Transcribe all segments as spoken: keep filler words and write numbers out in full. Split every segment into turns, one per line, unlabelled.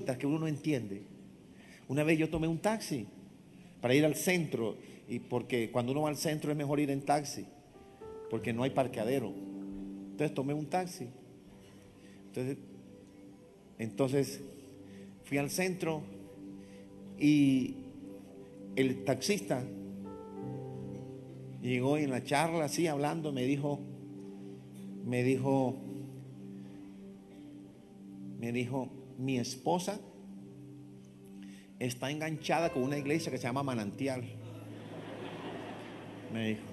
cositas que uno no entiende. Una vez yo tomé un taxi para ir al centro, y porque cuando uno va al centro es mejor ir en taxi, porque no hay parqueadero. Entonces tomé un taxi. Entonces, entonces fui al centro y el taxista llegó y en la charla así hablando me dijo, me dijo, me dijo, mi esposa está enganchada con una iglesia que se llama Manantial. Me dijo.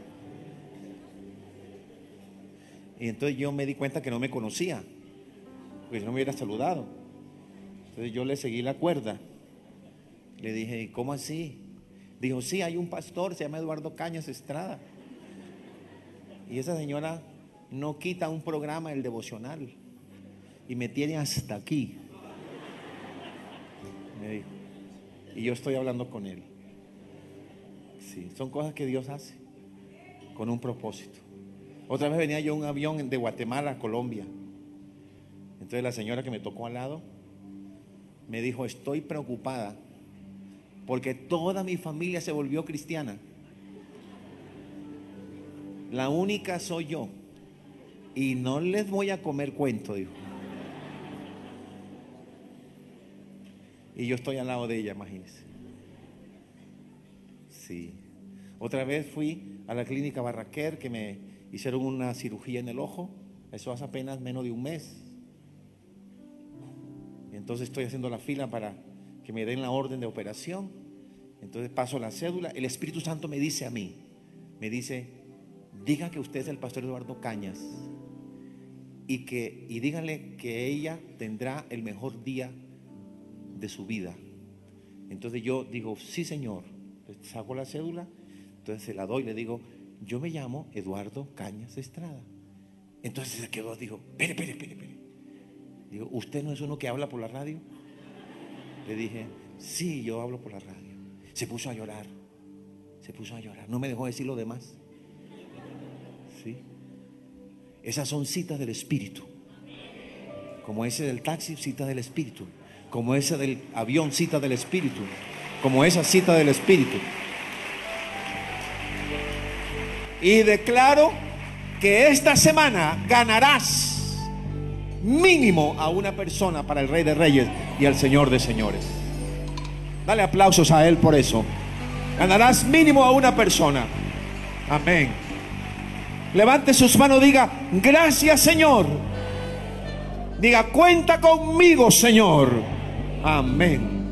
Y entonces yo me di cuenta que no me conocía, porque si no me hubiera saludado. Entonces yo le seguí la cuerda. Le dije, ¿cómo así? Dijo, sí, hay un pastor, se llama Eduardo Cañas Estrada. Y esa señora no quita un programa, el devocional, y me tiene hasta aquí. Me dijo. Y yo estoy hablando con él. Sí, son cosas que Dios hace con un propósito. Otra vez venía yo en un avión de Guatemala a Colombia. Entonces la señora que me tocó al lado me dijo, estoy preocupada porque toda mi familia se volvió cristiana. La única soy yo y no les voy a comer cuento, dijo. Y yo estoy al lado de ella, imagínense. Sí. Otra vez fui a la clínica Barraquer, que me hicieron una cirugía en el ojo. Eso hace apenas menos de un mes. Y entonces estoy haciendo la fila para que me den la orden de operación. Entonces paso la cédula. El Espíritu Santo me dice a mí, me dice, diga que usted es el pastor Eduardo Cañas y que y díganle que ella tendrá el mejor día de su vida. Entonces yo digo, sí, señor. Entonces saco la cédula, entonces se la doy, le digo, yo me llamo Eduardo Cañas Estrada. Entonces se quedó, dijo, espere, espere, espere, espere. Digo, ¿usted no es uno que habla por la radio? Le dije, sí, yo hablo por la radio. Se puso a llorar, se puso a llorar, no me dejó decir lo demás. ¿Sí? Esas son citas del Espíritu. Como ese del taxi, cita del Espíritu. Como ese del avión, cita del Espíritu. Como esa cita del Espíritu. Y declaro que esta semana ganarás mínimo a una persona para el Rey de Reyes y al Señor de Señores. Dale aplausos a Él por eso. Ganarás mínimo a una persona. Amén. Levante sus manos, diga, gracias, Señor. Diga, cuenta conmigo, Señor. Amén.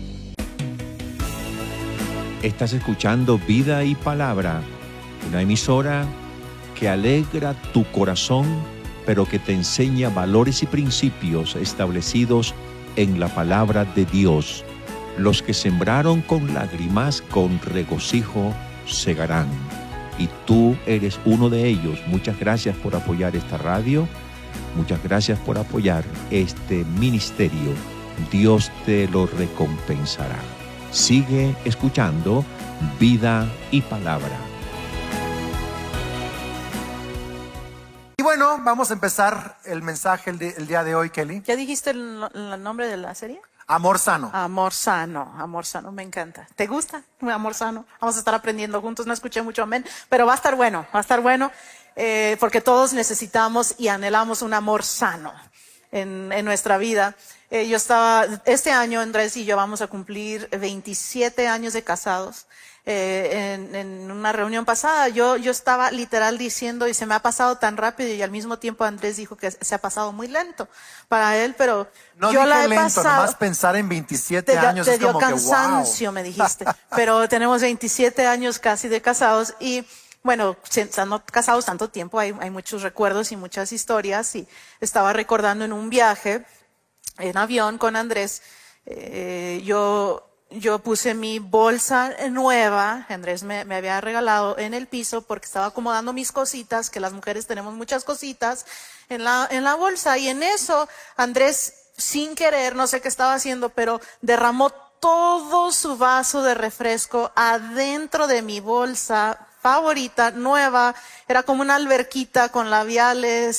Estás escuchando Vida y Palabra, una emisora que alegra tu corazón, pero que te enseña valores y principios establecidos en la palabra de Dios. Los que sembraron con lágrimas, con regocijo segarán. Y tú eres uno de ellos. Muchas gracias por apoyar esta radio. Muchas gracias por apoyar este ministerio. Dios te lo recompensará. Sigue escuchando Vida y Palabra.
Y bueno, vamos a empezar el mensaje el, de, el día de hoy, Kelly.
¿Ya dijiste el, el nombre de la serie?
Amor sano.
Amor sano, amor sano, me encanta. ¿Te gusta? Amor sano. Vamos a estar aprendiendo juntos. No escuché mucho amén, pero va a estar bueno, va a estar bueno, eh, porque todos necesitamos y anhelamos un amor sano en, en nuestra vida. Eh, yo estaba, este año Andrés y yo vamos a cumplir veintisiete años de casados. Eh, en, en una reunión pasada yo, yo estaba literal diciendo, y se me ha pasado tan rápido, y al mismo tiempo Andrés dijo que se ha pasado muy lento para él, pero
no
yo la he
lento,
pasado.
Nomás pensar en veintisiete
te,
años
te
es
dio
como
cansancio,
que wow.
Me dijiste, pero tenemos veintisiete años casi de casados y bueno, estando casados tanto tiempo hay, hay muchos recuerdos y muchas historias, y estaba recordando en un viaje en avión con Andrés, eh, yo Yo puse mi bolsa nueva, Andrés me, me había regalado en el piso porque estaba acomodando mis cositas, que las mujeres tenemos muchas cositas en la, en la bolsa, y en eso Andrés, sin querer, no sé qué estaba haciendo, pero derramó todo su vaso de refresco adentro de mi bolsa favorita, nueva, era como una alberquita con labiales y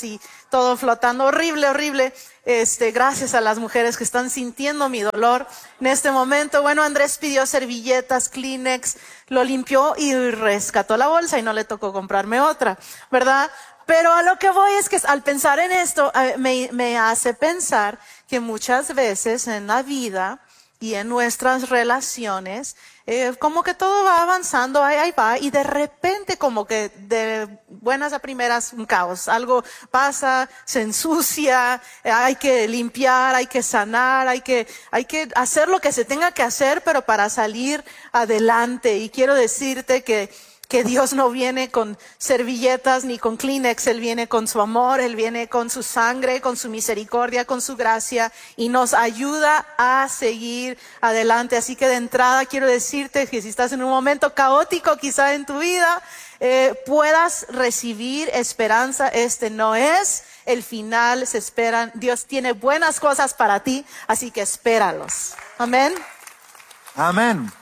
todo flotando, horrible, horrible. Este, gracias a las mujeres que están sintiendo mi dolor en este momento. Bueno, Andrés pidió servilletas, Kleenex, lo limpió y rescató la bolsa y no le tocó comprarme otra, ¿verdad? Pero a lo que voy es que al pensar en esto, me, me hace pensar que muchas veces en la vida y en nuestras relaciones, eh, como que todo va avanzando, ahí, ahí va, y de repente como que de buenas a primeras un caos, algo pasa, se ensucia, eh, hay que limpiar, hay que sanar, hay que, hay que hacer lo que se tenga que hacer, pero para salir adelante. Y quiero decirte que que Dios no viene con servilletas ni con Kleenex, Él viene con su amor, Él viene con su sangre, con su misericordia, con su gracia y nos ayuda a seguir adelante. Así que de entrada quiero decirte que si estás en un momento caótico quizá en tu vida, eh, puedas recibir esperanza. Este no es el final, se esperan. Dios tiene buenas cosas para ti, así que espéralos. Amén.
Amén.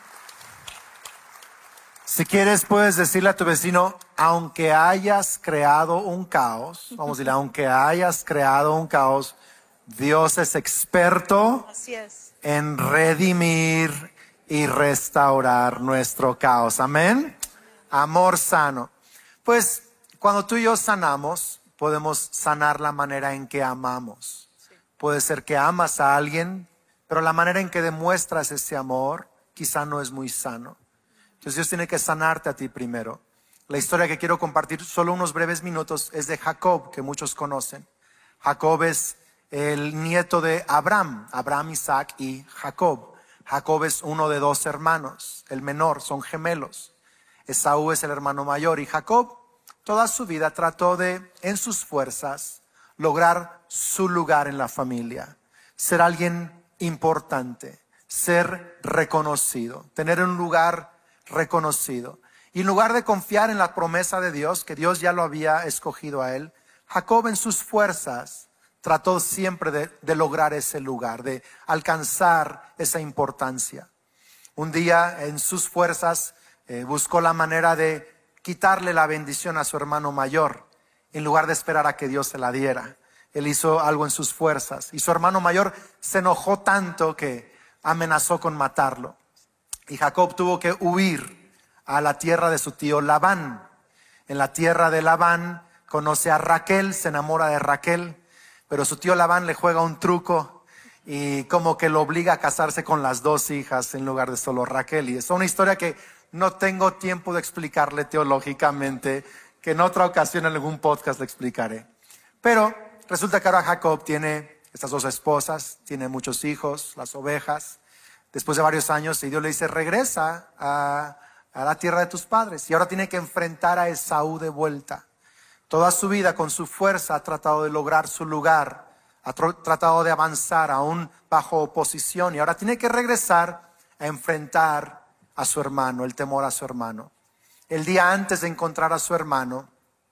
Si quieres, puedes decirle a tu vecino, aunque hayas creado un caos, vamos a decirle, aunque hayas creado un caos, Dios es experto
Así es.
en redimir y restaurar nuestro caos. Amén. Amor sano. Pues cuando tú y yo sanamos, podemos sanar la manera en que amamos. Puede ser que amas a alguien, pero la manera en que demuestras ese amor quizá no es muy sano. Entonces Dios tiene que sanarte a ti primero. La historia que quiero compartir solo unos breves minutos es de Jacob, que muchos conocen. Jacob es el nieto de Abraham, Abraham, Isaac y Jacob. Jacob es uno de dos hermanos, el menor, son gemelos. Esaú es el hermano mayor y Jacob toda su vida trató de, en sus fuerzas, lograr su lugar en la familia, ser alguien importante, ser reconocido, tener un lugar reconocido. Y en lugar de confiar en la promesa de Dios, que Dios ya lo había escogido a él, Jacob en sus fuerzas trató siempre de, de lograr ese lugar, de alcanzar esa importancia. Un día en sus fuerzas eh, buscó la manera de quitarle la bendición a su hermano mayor, en lugar de esperar a que Dios se la diera. Él hizo algo en sus fuerzas y su hermano mayor se enojó tanto que amenazó con matarlo. Y Jacob tuvo que huir a la tierra de su tío Labán. En la tierra de Labán conoce a Raquel, se enamora de Raquel, pero su tío Labán le juega un truco y como que lo obliga a casarse con las dos hijas en lugar de solo Raquel. Y es una historia que no tengo tiempo de explicarle teológicamente, que en otra ocasión en algún podcast le explicaré. Pero resulta que ahora Jacob tiene estas dos esposas, tiene muchos hijos, las ovejas. Después de varios años, y Dios le dice, regresa a, a la tierra de tus padres. Y ahora tiene que enfrentar a Esaú de vuelta. Toda su vida, con su fuerza, ha tratado de lograr su lugar. Ha tr- tratado de avanzar aún bajo oposición. Y ahora tiene que regresar a enfrentar a su hermano, el temor a su hermano. El día antes de encontrar a su hermano,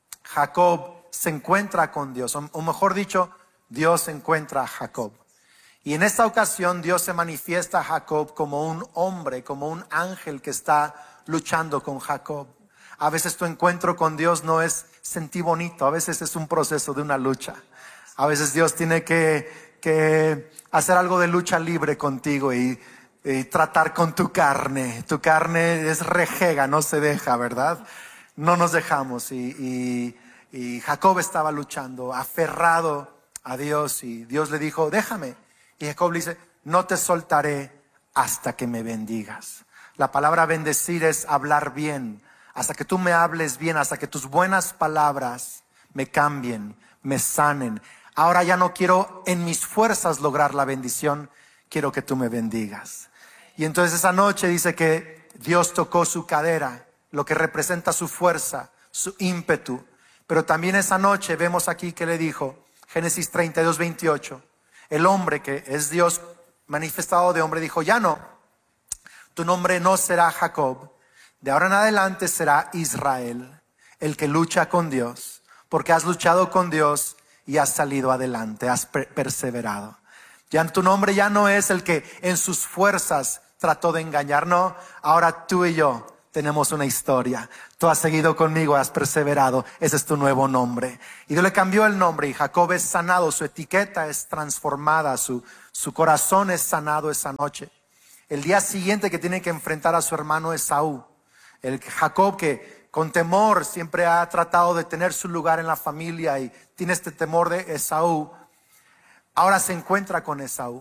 Jacob se encuentra con Dios. O, o mejor dicho, Dios encuentra a Jacob. Y en esta ocasión Dios se manifiesta a Jacob como un hombre, como un ángel que está luchando con Jacob. A veces tu encuentro con Dios no es sentir bonito, a veces es un proceso de una lucha. A veces Dios tiene que, que hacer algo de lucha libre contigo y, y tratar con tu carne. Tu carne es rejega, no se deja, ¿verdad? No nos dejamos. Y, y, y Jacob estaba luchando, aferrado a Dios, y Dios le dijo, déjame. Y Jacob le dice, no te soltaré hasta que me bendigas. La palabra bendecir es hablar bien. Hasta que tú me hables bien, hasta que tus buenas palabras me cambien, me sanen. Ahora ya no quiero en mis fuerzas lograr la bendición, quiero que tú me bendigas. Y entonces esa noche dice que Dios tocó su cadera, lo que representa su fuerza, su ímpetu. Pero también esa noche vemos aquí que le dijo, Génesis treinta y dos, veintiocho. El hombre que es Dios manifestado de hombre dijo, ya no, tu nombre no será Jacob, de ahora en adelante será Israel, el que lucha con Dios, porque has luchado con Dios y has salido adelante, has per- perseverado. Ya tu nombre ya no es el que en sus fuerzas trató de engañar, no, ahora tú y yo tenemos una historia. Tú has seguido conmigo, has perseverado. Ese es tu nuevo nombre. Y Dios le cambió el nombre y Jacob es sanado. Su etiqueta es transformada. Su, su corazón es sanado esa noche. El día siguiente que tiene que enfrentar a su hermano Esaú. El Jacob que con temor siempre ha tratado de tener su lugar en la familia y tiene este temor de Esaú. Ahora se encuentra con Esaú.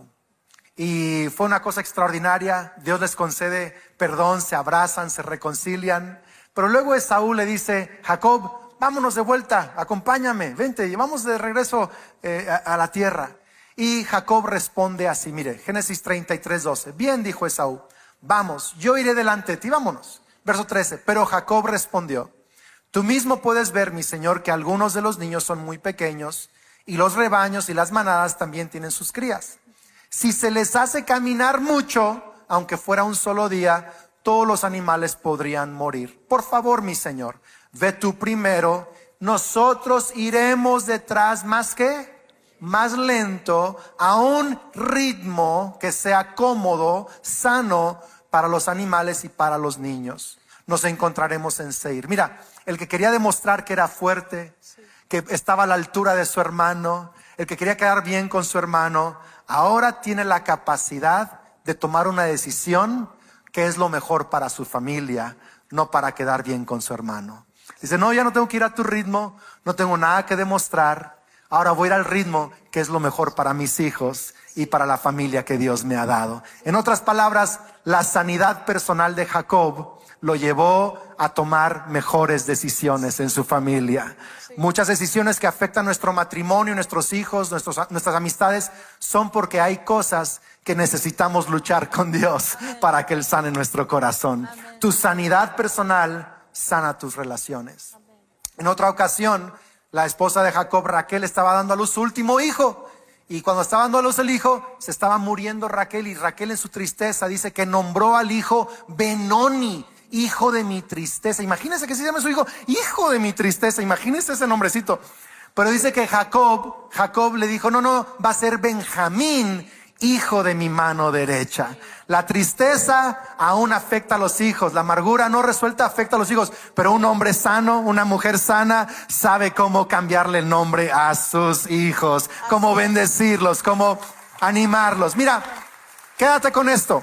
Y fue una cosa extraordinaria. Dios les concede perdón, se abrazan, se reconcilian. Pero luego Esaú le dice: Jacob, vámonos de vuelta, acompáñame, vente, vamos de regreso eh, a, a la tierra. Y Jacob responde así, mire, Génesis treinta y tres, doce. Bien, dijo Esaú, vamos, yo iré delante de ti, vámonos. Verso trece, pero Jacob respondió: tú mismo puedes ver, mi señor, que algunos de los niños son muy pequeños y los rebaños y las manadas también tienen sus crías. Si se les hace caminar mucho, aunque fuera un solo día, todos los animales podrían morir. Por favor, mi señor, ve tú primero, nosotros iremos detrás más que, más lento, a un ritmo que sea cómodo, sano para los animales y para los niños. Nos encontraremos en Seir. Mira, el que quería demostrar que era fuerte, que estaba a la altura de su hermano, el que quería quedar bien con su hermano, ahora tiene la capacidad de tomar una decisión que es lo mejor para su familia, no para quedar bien con su hermano. Dice: no, ya no tengo que ir a tu ritmo, no tengo nada que demostrar, ahora voy a ir al ritmo que es lo mejor para mis hijos y para la familia que Dios me ha dado. En otras palabras, la sanidad personal de Jacob lo llevó a tomar mejores decisiones en su familia. Sí. Muchas decisiones que afectan nuestro matrimonio, nuestros hijos, nuestros, nuestras amistades, son porque hay cosas que necesitamos luchar con Dios. Amén. Para que Él sane nuestro corazón. Amén. Tu sanidad personal sana tus relaciones. Amén. En otra ocasión, la esposa de Jacob, Raquel, estaba dando a luz su último hijo. Y cuando estaba dando a luz el hijo, se estaba muriendo Raquel. Y Raquel, en su tristeza, dice que nombró al hijo Benoni, hijo de mi tristeza. Imagínense que se llama su hijo, hijo de mi tristeza. Imagínense ese nombrecito. Pero dice que Jacob, Jacob le dijo: no, no, va a ser Benjamín, hijo de mi mano derecha. La tristeza aún afecta a los hijos. La amargura no resuelta afecta a los hijos. Pero un hombre sano, una mujer sana, sabe cómo cambiarle el nombre a sus hijos, cómo bendecirlos, cómo animarlos. Mira, quédate con esto.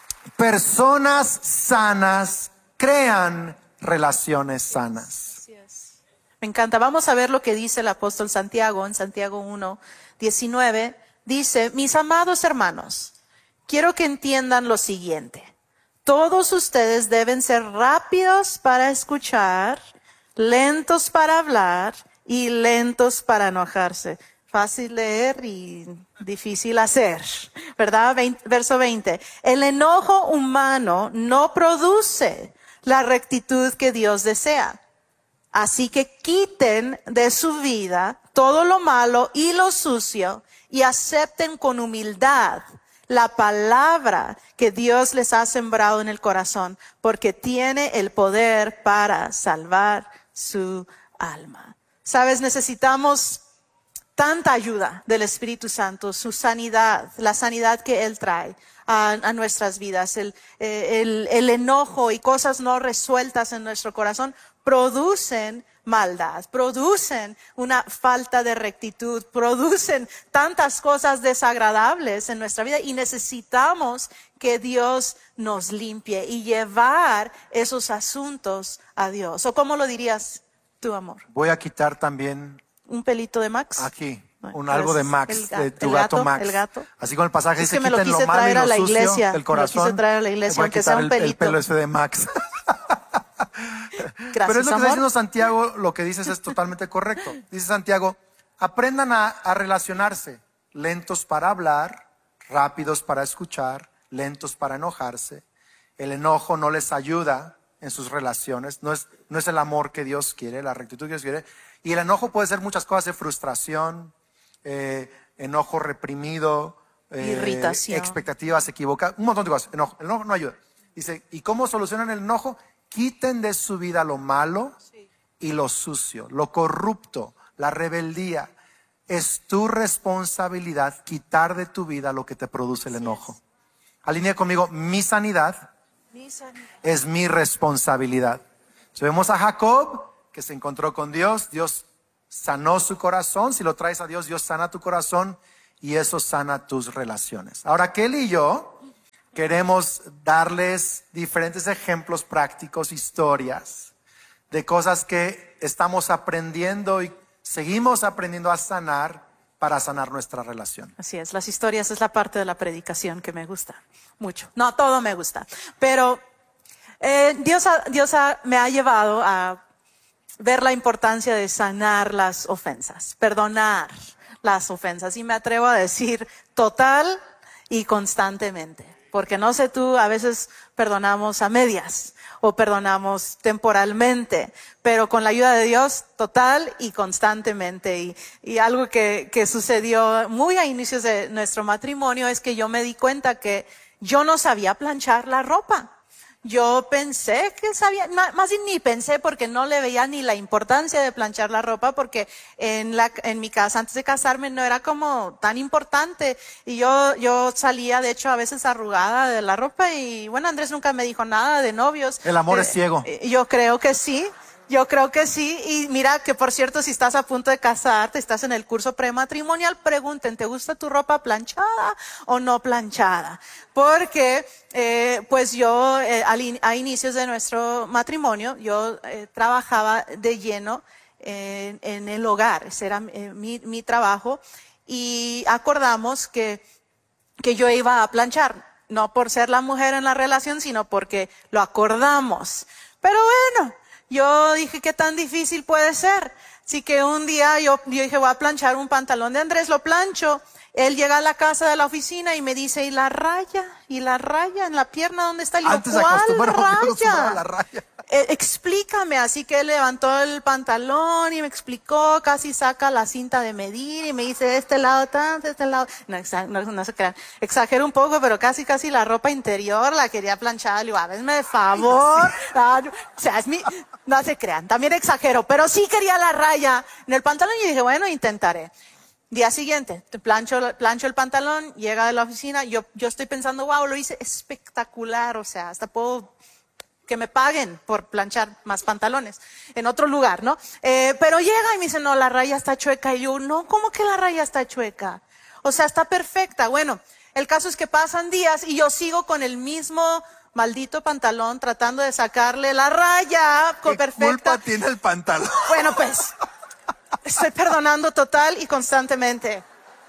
Personas sanas crean relaciones sanas.
Así es. Me encanta. Vamos a ver lo que dice el apóstol Santiago en Santiago uno, diecinueve. Dice: mis amados hermanos, quiero que entiendan lo siguiente. Todos ustedes deben ser rápidos para escuchar, lentos para hablar y lentos para enojarse. Fácil leer y difícil hacer, ¿verdad? veinte, verso veinte. El enojo humano no produce la rectitud que Dios desea. Así que quiten de su vida todo lo malo y lo sucio y acepten con humildad la palabra que Dios les ha sembrado en el corazón, porque tiene el poder para salvar su alma. ¿Sabes? Necesitamos tanta ayuda del Espíritu Santo, su sanidad, la sanidad que Él trae a, a nuestras vidas. El, el, el enojo y cosas no resueltas en nuestro corazón producen maldad, producen una falta de rectitud, producen tantas cosas desagradables en nuestra vida y necesitamos que Dios nos limpie y llevar esos asuntos a Dios. ¿O cómo lo dirías tú, amor?
Voy a quitar también
un pelito de Max.
Aquí, un algo de Max,
el gato,
de tu gato, gato Max.
El gato.
Así con el pasaje
es
dice:
que me lo
quiten
quise
lo malo
traer
y lo
a la
sucio
iglesia,
del corazón.
Me lo quise traer a la iglesia, aunque sea un pelito.
El, el pelo ese de Max.
Gracias,
pero es lo que
amor.
está diciendo Santiago, lo que dices es totalmente correcto. Dice Santiago: aprendan a, a relacionarse, lentos para hablar, rápidos para escuchar, lentos para enojarse. El enojo no les ayuda en sus relaciones, no es, no es el amor que Dios quiere, la rectitud que Dios quiere. Y el enojo puede ser muchas cosas: de frustración, eh, enojo reprimido, eh,
irritación,
expectativas equivocadas, un montón de cosas. Enojo, el enojo no ayuda. Dice: ¿y cómo solucionan el enojo? Quiten de su vida lo malo y lo sucio, lo corrupto, la rebeldía. Es tu responsabilidad quitar de tu vida lo que te produce el enojo. Alinea conmigo: mi sanidad Es mi responsabilidad. Entonces, vemos a Jacob que se encontró con Dios. Dios sanó su corazón. Si lo traes a Dios, Dios sana tu corazón y eso sana tus relaciones. Ahora, Kelly y yo queremos darles diferentes ejemplos prácticos, historias de cosas que estamos aprendiendo y seguimos aprendiendo a sanar para sanar nuestra relación.
Así es, las historias es la parte de la predicación que me gusta mucho. No, todo me gusta, pero eh, Dios, ha, Dios ha, me ha llevado a ver la importancia de sanar las ofensas, perdonar las ofensas. Y me atrevo a decir total y constantemente. Porque no sé tú, a veces perdonamos a medias o perdonamos temporalmente, pero con la ayuda de Dios total y constantemente. Y, y algo que, que sucedió muy a inicios de nuestro matrimonio es que yo me di cuenta que yo no sabía planchar la ropa. Yo pensé que sabía, más bien ni pensé porque no le veía ni la importancia de planchar la ropa porque en la, en mi casa antes de casarme no era como tan importante y yo, yo salía de hecho a veces arrugada de la ropa y bueno, Andrés nunca me dijo nada de novios.
El amor
eh,
es ciego.
Yo creo que sí. Yo creo que sí, y mira que por cierto, si estás a punto de casarte, estás en el curso prematrimonial, pregunten, ¿te gusta tu ropa planchada o no planchada? Porque, eh, pues yo, eh, al in, a inicios de nuestro matrimonio, yo eh, trabajaba de lleno eh, en el hogar, ese era eh, mi, mi trabajo, y acordamos que, que yo iba a planchar, no por ser la mujer en la relación, sino porque lo acordamos. Pero bueno, yo dije, ¿qué tan difícil puede ser? Así que un día yo, yo dije, voy a planchar un pantalón de Andrés, lo plancho. Él llega a la casa de la oficina y me dice, ¿y la raya? ¿Y la raya en la pierna dónde está? Y digo,
Antes
¿cuál
raya? La raya?
Eh, explícame. Así que él levantó el pantalón y me explicó, casi saca la cinta de medir y me dice, de este lado tanto, de este lado. No, no, no se crean. Exagero un poco, pero casi, casi la ropa interior la quería planchar. Le digo, hazme de favor. Ah, o sea, es mi, no se crean. También exagero, pero sí quería la raya en el pantalón y dije, bueno, intentaré. Día siguiente, plancho, plancho el pantalón, llega de la oficina, yo, yo estoy pensando, wow, lo hice espectacular, o sea, hasta puedo que me paguen por planchar más pantalones en otro lugar, ¿no? Eh, pero llega y me dice, no, la raya está chueca. Y yo, no, ¿cómo que la raya está chueca? O sea, está perfecta. Bueno, el caso es que pasan días y yo sigo con el mismo maldito pantalón tratando de sacarle la raya
¿Qué
perfecta.
culpa tiene el pantalón?
Bueno, pues estoy perdonando total y constantemente.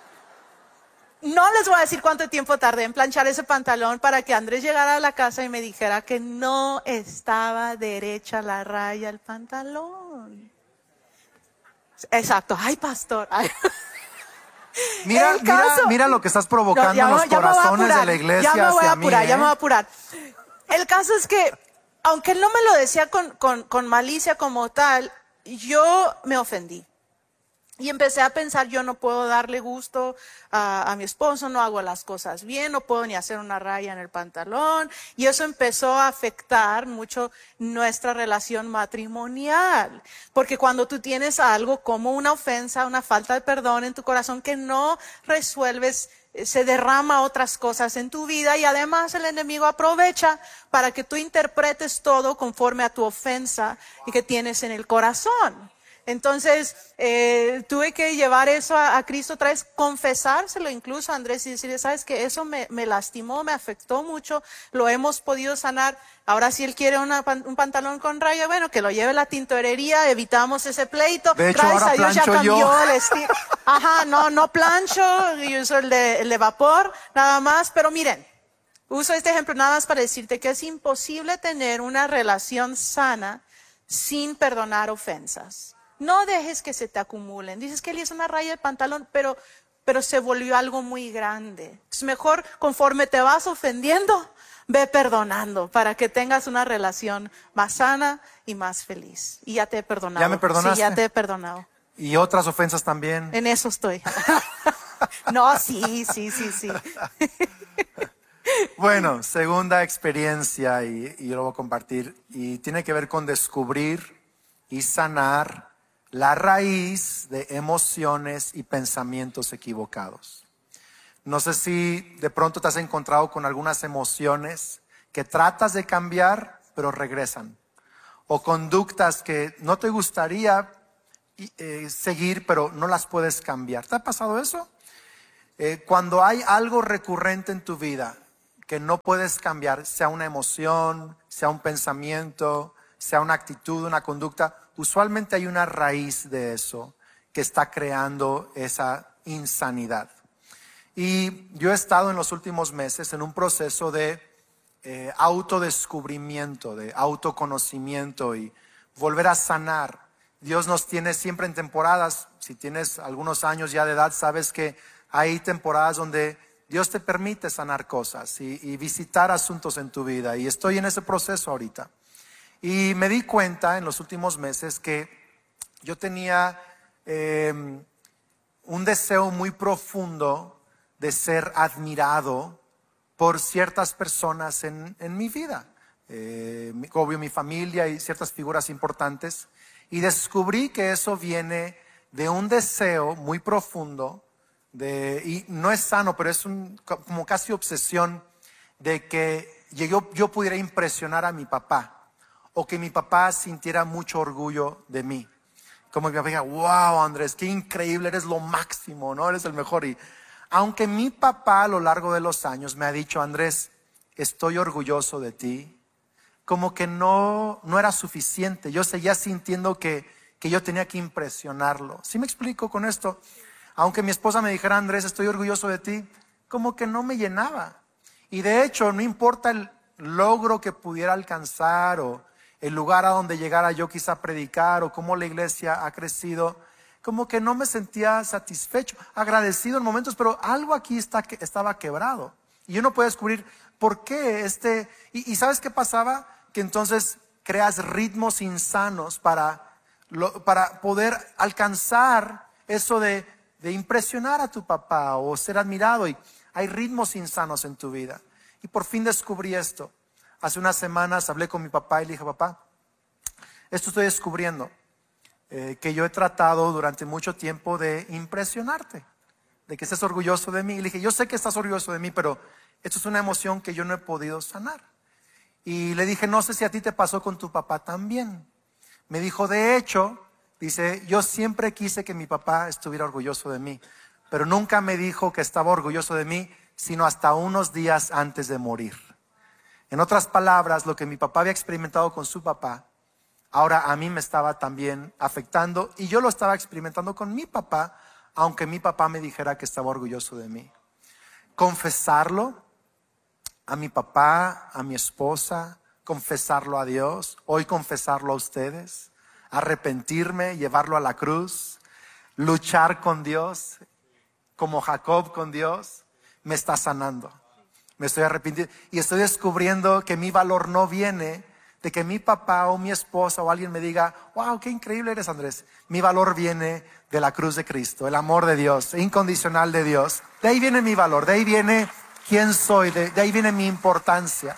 No les voy a decir cuánto tiempo tardé en planchar ese pantalón para que Andrés llegara a la casa y me dijera que no estaba derecha la raya del pantalón. Exacto. Ay, pastor. Ay.
Mira,
El caso-
mira, mira lo que estás provocando
No, ya
en
me-
los
ya me voy a
corazones
apurar,
de la iglesia
Ya me voy
hacia
a apurar,
mí,
ya me voy a
¿eh?
apurar. El caso es que, aunque él no me lo decía con, con, con malicia como tal, yo me ofendí. Y empecé a pensar, yo no puedo darle gusto a, a mi esposo, no hago las cosas bien, no puedo ni hacer una raya en el pantalón. Y eso empezó a afectar mucho nuestra relación matrimonial. Porque cuando tú tienes algo como una ofensa, una falta de perdón en tu corazón que no resuelves, se derrama otras cosas en tu vida y además el enemigo aprovecha para que tú interpretes todo conforme a tu ofensa y que tienes en el corazón. Entonces, eh, tuve que llevar eso a, a Cristo otra vez, confesárselo incluso a Andrés y decirle, sabes que eso me, me lastimó, me afectó mucho, lo hemos podido sanar. Ahora si él quiere una, un pantalón con raya, bueno, que lo lleve a la tintorería, evitamos ese pleito.
De hecho,
Gracias
ahora
a Dios ya
plancho
cambió
yo.
el estilo. Ajá, no, no plancho, yo uso el de, el de vapor, nada más, pero miren. Uso este ejemplo nada más para decirte que es imposible tener una relación sana sin perdonar ofensas. No dejes que se te acumulen. Dices que él hizo una raya de pantalón, pero, pero se volvió algo muy grande. Es mejor, conforme te vas ofendiendo, ve perdonando para que tengas una relación más sana y más feliz. Y ya te he perdonado.
¿Ya me perdonaste?
Sí, ya te he perdonado.
Y otras ofensas también.
En eso estoy. No, sí, sí, sí, sí.
Bueno, segunda experiencia y, y yo lo voy a compartir y tiene que ver con descubrir y sanar la raíz de emociones y pensamientos equivocados. No sé si de pronto te has encontrado con algunas emociones que tratas de cambiar, pero regresan. O conductas que no te gustaría eh, seguir, pero no las puedes cambiar. ¿Te ha pasado eso? Eh, cuando hay algo recurrente en tu vida que no puedes cambiar, sea una emoción, sea un pensamiento, sea una actitud, una conducta, usualmente hay una raíz de eso que está creando esa insanidad. Y yo he estado en los últimos meses en un proceso de eh, autodescubrimiento, de autoconocimiento y volver a sanar. Dios nos tiene siempre en temporadas. Si tienes algunos años ya de edad, sabes que hay temporadas donde Dios te permite sanar cosas y, y visitar asuntos en tu vida. Y estoy en ese proceso ahorita. Y me di cuenta en los últimos meses que yo tenía eh, un deseo muy profundo de ser admirado por ciertas personas en, en mi vida. Eh, obvio, mi familia y ciertas figuras importantes. Y descubrí que eso viene de un deseo muy profundo, de, y no es sano, pero es un, como casi obsesión, de que yo, yo pudiera impresionar a mi papá, o que mi papá sintiera mucho orgullo de mí. Como que me diga, wow, Andrés, qué increíble, eres lo máximo, ¿no? Eres el mejor. Y aunque mi papá a lo largo de los años me ha dicho, Andrés, estoy orgulloso de ti, como que no, no era suficiente. Yo seguía sintiendo que, que yo tenía que impresionarlo. ¿Sí me explico con esto? Aunque mi esposa me dijera, Andrés, estoy orgulloso de ti, como que no me llenaba. Y de hecho, no importa el logro que pudiera alcanzar o el lugar a donde llegara yo quizá a predicar o cómo la iglesia ha crecido, como que no me sentía satisfecho, agradecido en momentos, pero algo aquí está, estaba quebrado. Y yo no puedo descubrir por qué este... Y, y ¿sabes qué pasaba? Que entonces creas ritmos insanos para, lo, para poder alcanzar eso de, de impresionar a tu papá o ser admirado. Y hay ritmos insanos en tu vida. Y por fin descubrí esto. Hace unas semanas hablé con mi papá y le dije, papá, esto estoy descubriendo. Eh, que yo he tratado durante mucho tiempo de impresionarte, de que estés orgulloso de mí. Y le dije, yo sé que estás orgulloso de mí, pero esto es una emoción que yo no he podido sanar. Y le dije, no sé si a ti te pasó con tu papá también. Me dijo, de hecho, dice, yo siempre quise que mi papá estuviera orgulloso de mí, pero nunca me dijo que estaba orgulloso de mí, sino hasta unos días antes de morir. En otras palabras, lo que mi papá había experimentado con su papá, ahora a mí me estaba también afectando y yo lo estaba experimentando con mi papá, aunque mi papá me dijera que estaba orgulloso de mí. Confesarlo a mi papá, a mi esposa, confesarlo a Dios, hoy confesarlo a ustedes, arrepentirme, llevarlo a la cruz, luchar con Dios, como Jacob con Dios, me está sanando. Me estoy arrepintiendo y estoy descubriendo que mi valor no viene de que mi papá o mi esposa o alguien me diga, wow, qué increíble eres, Andrés. Mi valor viene de la cruz de Cristo, el amor de Dios, incondicional de Dios. De ahí viene mi valor, de ahí viene quién soy, de, de ahí viene mi importancia.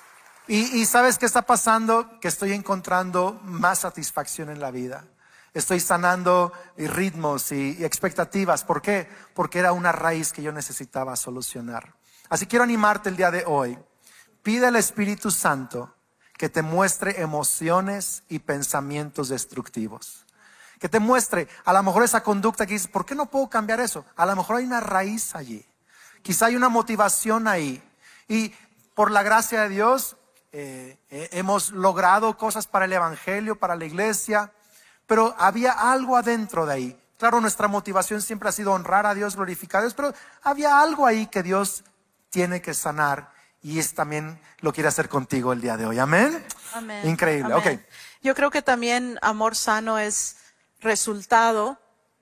Y, y ¿sabes qué está pasando? Que estoy encontrando más satisfacción en la vida. Estoy sanando ritmos y, y expectativas. ¿Por qué? Porque era una raíz que yo necesitaba solucionar. Así quiero animarte el día de hoy. Pide al Espíritu Santo que te muestre emociones y pensamientos destructivos. Que te muestre, a lo mejor esa conducta que dices, ¿por qué no puedo cambiar eso? A lo mejor hay una raíz allí. Quizá hay una motivación ahí. Y por la gracia de Dios, eh, eh, hemos logrado cosas para el Evangelio, para la iglesia, pero había algo adentro de ahí. Claro, nuestra motivación siempre ha sido honrar a Dios, glorificar a Dios, pero había algo ahí que Dios tiene que sanar. Y es también lo quiere hacer contigo el día de hoy. Amén.
Amén.
Increíble.
Amén.
Ok.
Yo creo que también amor sano es resultado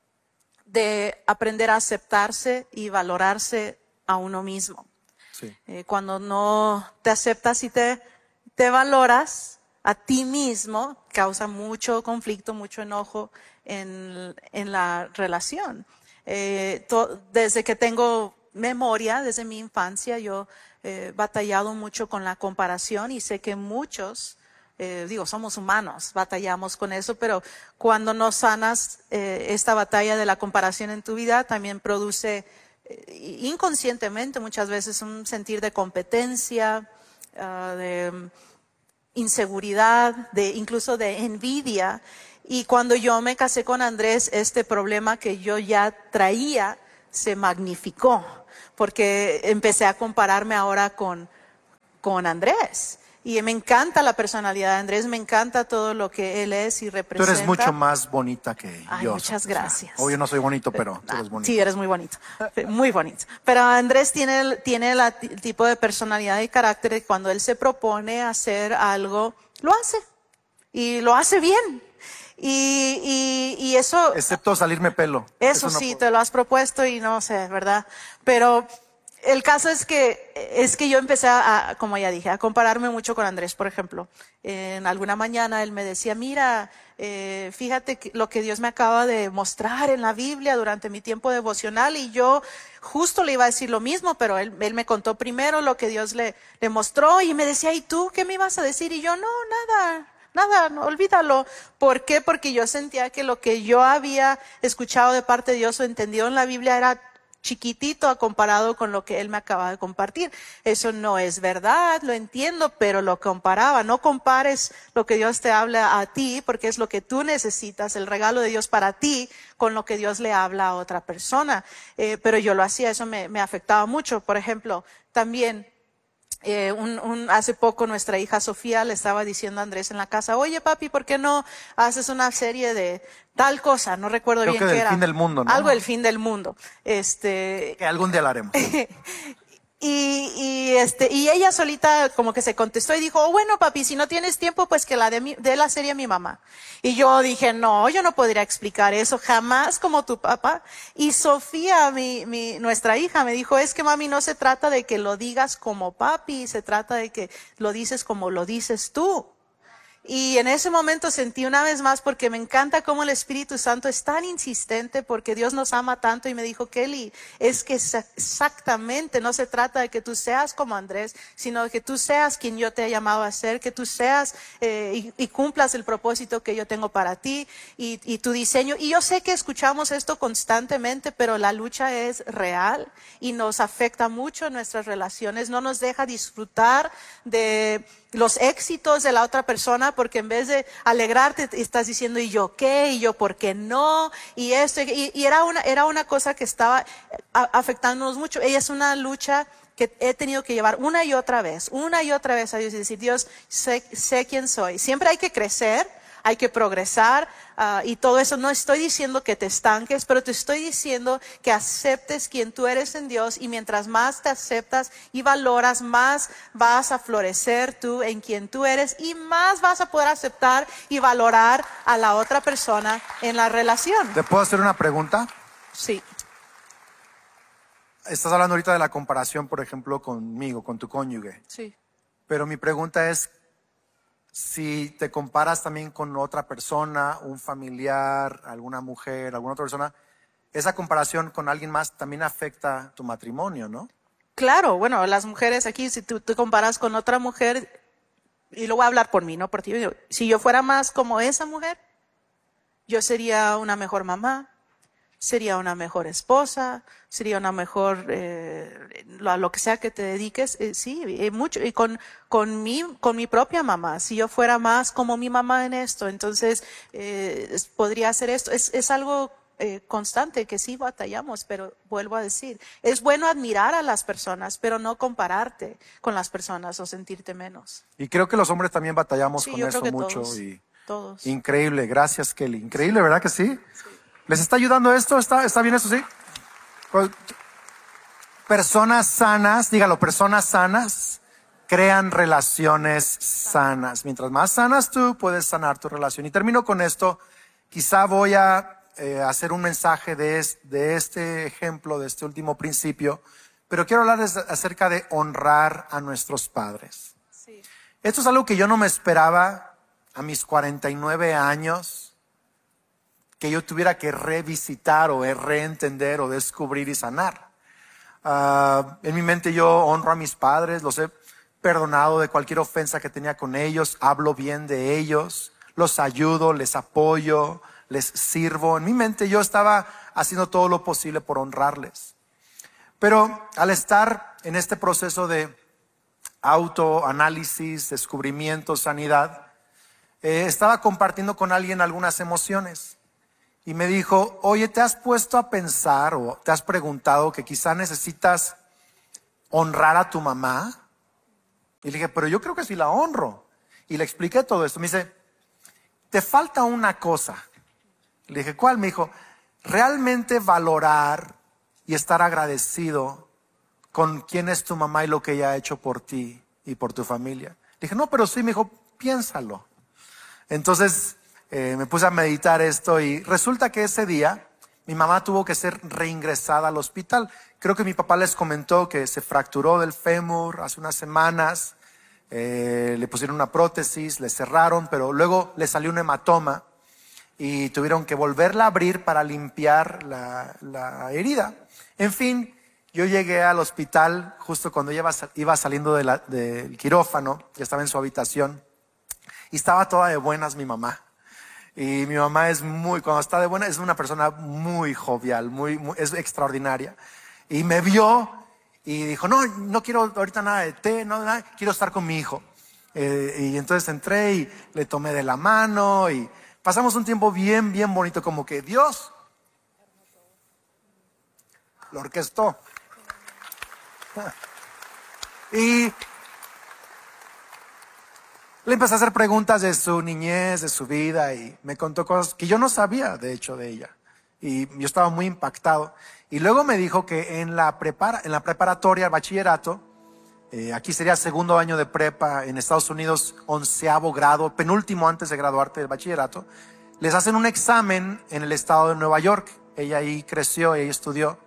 de aprender a aceptarse y valorarse a uno mismo.
Sí.
Eh, cuando no te aceptas y te, te valoras a ti mismo, causa mucho conflicto, mucho enojo en, en la relación. Eh, to, desde que tengo memoria, desde mi infancia, yo he batallado mucho con la comparación y sé que muchos, eh, digo, somos humanos, batallamos con eso, pero cuando no sanas eh, esta batalla de la comparación en tu vida, también produce eh, inconscientemente muchas veces un sentir de competencia, uh, de inseguridad, de incluso de envidia. Y cuando yo me casé con Andrés, este problema que yo ya traía se magnificó, porque empecé a compararme ahora con, con Andrés. Y me encanta la personalidad de Andrés, me encanta todo lo que él es y representa.
Tú eres mucho más bonita que
Ay,
yo.
muchas gracias.
Obvio no soy bonito, pero tú eres bonito.
Sí, eres muy bonito, muy bonito. Pero Andrés tiene, tiene la, el tipo de personalidad y carácter de cuando él se propone hacer algo, lo hace. Y lo hace bien. Y, y, y eso...
Excepto salirme pelo.
Eso,
eso no
sí,
puedo.
te lo has propuesto y no sé, ¿verdad? Pero el caso es que, es que yo empecé a, como ya dije, a compararme mucho con Andrés, por ejemplo. En alguna mañana él me decía, mira, eh, fíjate que lo que Dios me acaba de mostrar en la Biblia durante mi tiempo devocional, y yo justo le iba a decir lo mismo, pero él, él me contó primero lo que Dios le, le mostró y me decía, ¿y tú qué me ibas a decir? Y yo, no, nada. Nada, no, olvídalo. ¿Por qué? Porque yo sentía que lo que yo había escuchado de parte de Dios o entendido en la Biblia era chiquitito comparado con lo que él me acaba de compartir. Eso no es verdad, lo entiendo, pero lo comparaba. No compares lo que Dios te habla a ti, porque es lo que tú necesitas, el regalo de Dios para ti, con lo que Dios le habla a otra persona. Eh, pero yo lo hacía, eso me, me afectaba mucho. Por ejemplo, también... Eh, un, un, hace poco nuestra hija Sofía le estaba diciendo a Andrés en la casa, oye papi, ¿por qué no haces una serie de tal cosa? No recuerdo
Creo
bien
que
qué
del
era.
fin del mundo, ¿no?
Algo del fin del mundo. Este,
Que algún día lo haremos.
y, y este, y ella solita como que se contestó y dijo, oh, bueno papi, si no tienes tiempo, pues que la dé mi, de la serie a mi mamá. Y yo dije, no, yo no podría explicar eso jamás como tu papá. Y Sofía, mi, mi, nuestra hija, me dijo, es que mami, no se trata de que lo digas como papi, se trata de que lo dices como lo dices tú. Y en ese momento sentí una vez más, porque me encanta cómo el Espíritu Santo es tan insistente, porque Dios nos ama tanto, y me dijo, Kelly, es que exactamente no se trata de que tú seas como Andrés, sino de que tú seas quien yo te he llamado a ser, que tú seas eh, y, y cumplas el propósito que yo tengo para ti y, y tu diseño. Y yo sé que escuchamos esto constantemente, pero la lucha es real y nos afecta mucho en nuestras relaciones, no nos deja disfrutar de los éxitos de la otra persona, porque en vez de alegrarte estás diciendo, ¿y yo qué? ¿Y yo por qué no? Y esto, y, y era una, era una cosa que estaba a, afectándonos mucho. Ella es una lucha que he tenido que llevar una y otra vez, una y otra vez a Dios y decir, Dios, sé, sé quién soy. Siempre hay que crecer, hay que progresar uh, y todo eso. No estoy diciendo que te estanques, pero te estoy diciendo que aceptes quien tú eres en Dios, y mientras más te aceptas y valoras, más vas a florecer tú en quien tú eres, y más vas a poder aceptar y valorar a la otra persona en la relación.
¿Te puedo hacer una pregunta?
Sí.
Estás hablando ahorita de la comparación, por ejemplo, conmigo, con tu cónyuge.
Sí.
Pero mi pregunta es, si te comparas también con otra persona, un familiar, alguna mujer, alguna otra persona, esa comparación con alguien más también afecta tu matrimonio, ¿no?
Claro, bueno, las mujeres aquí, si tú te comparas con otra mujer, y lo voy a hablar por mí, no por ti, si yo fuera más como esa mujer, yo sería una mejor mamá, sería una mejor esposa, sería una mejor, eh, a lo que sea que te dediques, eh, sí, eh, mucho, y con, con mi, con mi propia mamá, si yo fuera más como mi mamá en esto, entonces, eh, podría hacer esto, es, es algo eh, constante que sí batallamos, pero vuelvo a decir, es bueno admirar a las personas, pero no compararte con las personas o sentirte menos.
Y creo que los hombres también batallamos
Sí,
con
yo
eso
creo que
mucho.
todos,
y
todos.
Increíble, gracias Kelly. Increíble, ¿verdad que sí? Sí. ¿Les está ayudando esto? ¿Está, está bien eso, sí? Personas sanas, dígalo, personas sanas crean relaciones sanas. Mientras más sanas tú, puedes sanar tu relación. Y termino con esto. Quizá voy a eh, hacer un mensaje de, es, de este ejemplo, de este último principio, pero quiero hablarles acerca de honrar a nuestros padres.
Sí.
Esto es algo que yo no me esperaba a mis cuarenta y nueve años, que yo tuviera que revisitar o reentender o descubrir y sanar. Uh, en mi mente yo honro a mis padres, los he perdonado de cualquier ofensa que tenía con ellos, hablo bien de ellos, los ayudo, les apoyo, les sirvo. En mi mente yo estaba haciendo todo lo posible por honrarles. Pero al estar en este proceso de autoanálisis, descubrimiento, sanidad, eh, estaba compartiendo con alguien algunas emociones. Y me dijo, oye, ¿te has puesto a pensar o te has preguntado que quizá necesitas honrar a tu mamá? Y le dije, pero yo creo que sí la honro. Y le expliqué todo esto. Me dice, te falta una cosa. Le dije, ¿cuál? Me dijo, realmente valorar y estar agradecido con quién es tu mamá y lo que ella ha hecho por ti y por tu familia. Le dije, no, pero sí. Me dijo, piénsalo. Entonces eh, me puse a meditar esto y resulta que ese día mi mamá tuvo que ser reingresada al hospital. Creo que mi papá les comentó que se fracturó del fémur hace unas semanas. Eh, le pusieron una prótesis, le cerraron, pero luego le salió un hematoma y tuvieron que volverla a abrir para limpiar la, la herida. En fin, yo llegué al hospital justo cuando ella iba saliendo de la, del quirófano, ya estaba en su habitación y estaba toda de buenas mi mamá. Y mi mamá es muy, cuando está de buena, es una persona muy jovial, muy, muy, es extraordinaria. Y me vio y dijo, no, no quiero ahorita nada de té, no, nada, quiero estar con mi hijo. Eh, y entonces entré y le tomé de la mano y pasamos un tiempo bien, bien bonito, como que Dios lo orquestó. Y le empecé a hacer preguntas de su niñez, de su vida, y me contó cosas que yo no sabía, de hecho, de ella. Y yo estaba muy impactado. Y luego me dijo que en la, prepara, en la preparatoria, el bachillerato, eh, aquí sería segundo año de prepa, en Estados Unidos, onceavo grado, penúltimo antes de graduarte del bachillerato, les hacen un examen en el estado de Nueva York. Ella ahí creció, ella estudió.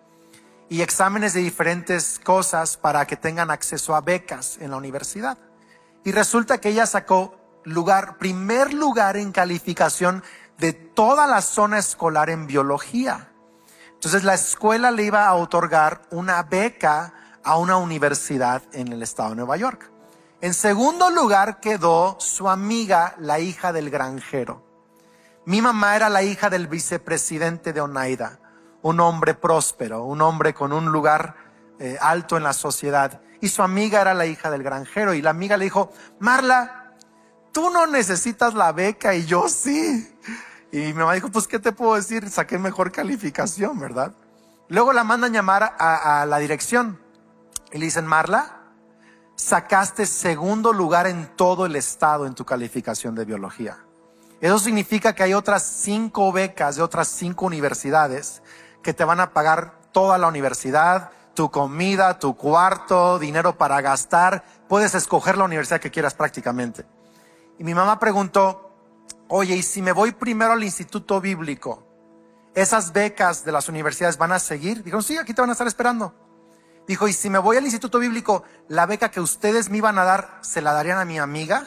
Y exámenes de diferentes cosas para que tengan acceso a becas en la universidad. Y resulta que ella sacó lugar, primer lugar en calificación de toda la zona escolar en biología. Entonces la escuela le iba a otorgar una beca a una universidad en el estado de Nueva York. En segundo lugar quedó su amiga, la hija del granjero. Mi mamá era la hija del vicepresidente de Oneida, un hombre próspero, un hombre con un lugar eh, alto en la sociedad. Y su amiga era la hija del granjero. Y la amiga le dijo, Marla, tú no necesitas la beca y yo sí. Y mi mamá dijo, pues ¿qué te puedo decir? Saqué mejor calificación, ¿verdad? Luego la mandan llamar a, a la dirección. Y le dicen, Marla, sacaste segundo lugar en todo el estado en tu calificación de biología. Eso significa que hay otras cinco becas de otras cinco universidades que te van a pagar toda la universidad, tu comida, tu cuarto, dinero para gastar. Puedes escoger la universidad que quieras prácticamente. Y mi mamá preguntó, oye, ¿y si me voy primero al instituto bíblico, esas becas de las universidades van a seguir? Dijeron, sí, aquí te van a estar esperando. Dijo, ¿y si me voy al instituto bíblico, la beca que ustedes me iban a dar, se la darían a mi amiga?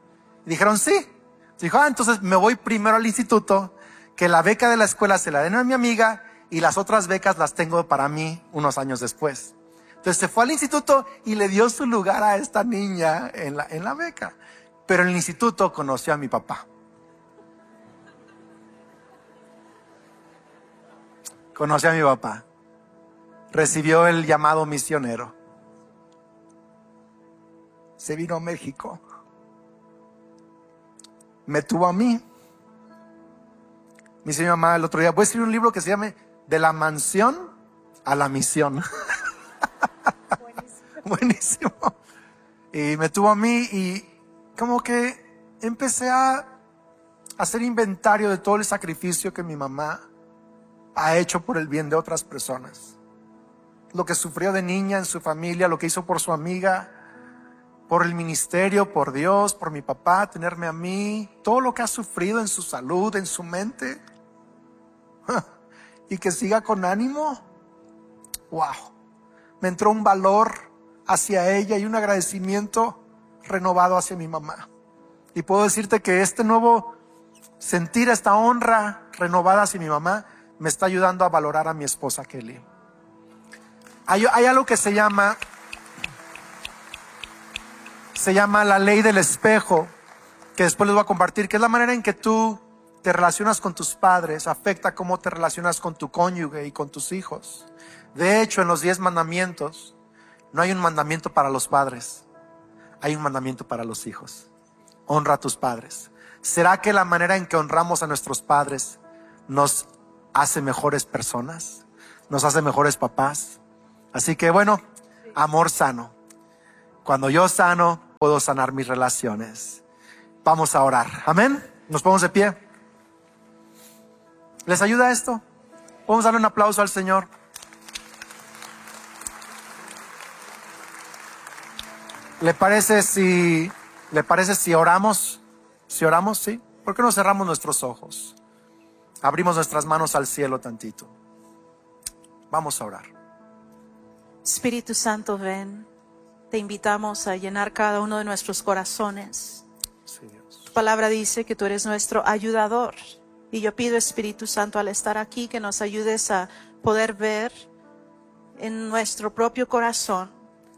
Y dijeron, sí. Dijo, ah, entonces me voy primero al instituto, que la beca de la escuela se la den a mi amiga y las otras becas las tengo para mí unos años después. Entonces se fue al instituto y le dio su lugar a esta niña en la, en la beca. Pero en el instituto conoció a mi papá. Conoció a mi papá. Recibió el llamado misionero. Se vino a México. Me tuvo a mí. Me dice mi mamá el otro día, voy a escribir un libro que se llame De la mansión a la misión. Buenísimo. Buenísimo. Y me tuvo a mí y como que empecé a hacer inventario de todo el sacrificio que mi mamá ha hecho por el bien de otras personas. Lo que sufrió de niña en su familia, lo que hizo por su amiga, por el ministerio, por Dios, por mi papá, tenerme a mí, todo lo que ha sufrido en su salud, en su mente. Y que siga con ánimo. Wow. Me entró un valor hacia ella y un agradecimiento renovado hacia mi mamá. Y puedo decirte que este nuevo sentir, esta honra renovada hacia mi mamá, me está ayudando a valorar a mi esposa Kelly. Hay, hay algo que se llama Se llama la ley del espejo, que después les voy a compartir, que es la manera en que tú te relacionas con tus padres, afecta cómo te relacionas con tu cónyuge y con tus hijos. De hecho, en los diez mandamientos no hay un mandamiento para los padres, hay un mandamiento para los hijos: honra a tus padres. ¿Será que la manera en que honramos a nuestros padres nos hace mejores personas? ¿Nos hace mejores papás? Así que bueno, amor sano. Cuando yo sano, puedo sanar mis relaciones. Vamos a orar. Amén. Nos ponemos de pie. ¿Les ayuda esto? Vamos a darle un aplauso al Señor. ¿Le parece si, le parece si oramos? Si oramos, sí. ¿Por qué no cerramos nuestros ojos? Abrimos nuestras manos al cielo tantito. Vamos a orar.
Espíritu Santo, ven. Te invitamos a llenar cada uno de nuestros corazones.
Sí, Dios.
Tu palabra dice que tú eres nuestro ayudador. Y yo pido, Espíritu Santo, al estar aquí, que nos ayudes a poder ver en nuestro propio corazón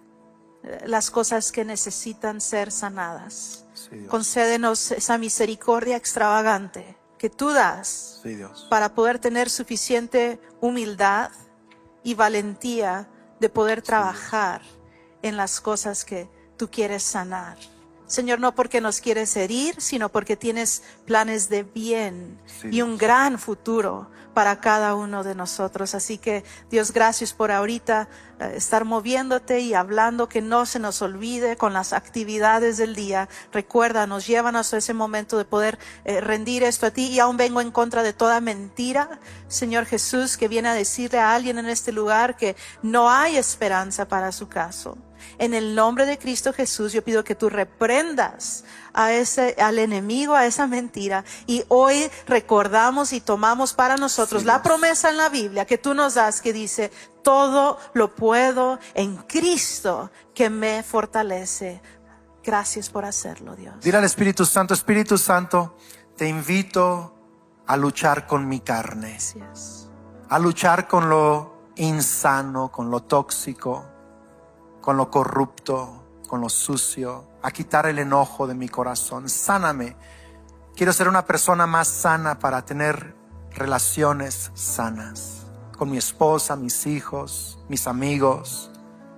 las cosas que necesitan ser sanadas.
Sí, Dios.
Concédenos esa misericordia extravagante que tú das,
Sí, Dios.
para poder tener suficiente humildad y valentía de poder trabajar en las cosas que tú quieres sanar. Señor, no porque nos quieres herir, sino porque tienes planes de bien
Sí,
y un gran futuro para cada uno de nosotros. Así que, Dios, gracias por ahorita eh, estar moviéndote y hablando, que no se nos olvide con las actividades del día. Recuérdanos, llévanos a ese momento de poder eh, rendir esto a ti. Y aún vengo en contra de toda mentira, Señor Jesús, que viene a decirle a alguien en este lugar que no hay esperanza para su caso. En el nombre de Cristo Jesús, yo pido que tú reprendas a ese, al enemigo, a esa mentira. Y hoy recordamos y tomamos para nosotros
Sí,
la
Dios.
promesa en la Biblia que tú nos das, que dice: todo lo puedo en Cristo que me fortalece. Gracias por hacerlo, Dios.
Dile al Espíritu Santo: Espíritu Santo, te invito a luchar con mi carne,
Gracias.
a luchar con lo insano, con lo tóxico, con lo corrupto, con lo sucio, a quitar el enojo de mi corazón. Sáname. Quiero ser una persona más sana para tener relaciones sanas con mi esposa, mis hijos, mis amigos.